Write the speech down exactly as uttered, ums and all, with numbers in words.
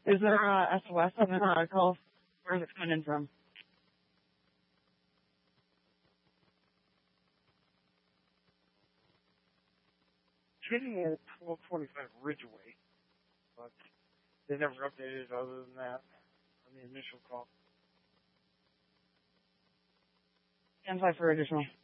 Is there uh, S O S on the uh, call? Where is it coming in from? Getting at twelve twenty-five Ridgeway, but they never updated it other than that on the initial call. Stand by for additional.